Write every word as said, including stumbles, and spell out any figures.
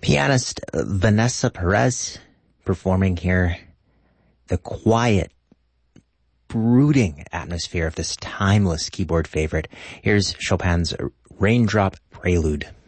Pianist Vanessa Perez performing here the quiet, brooding atmosphere of this timeless keyboard favorite. Here's Chopin's Raindrop Prelude.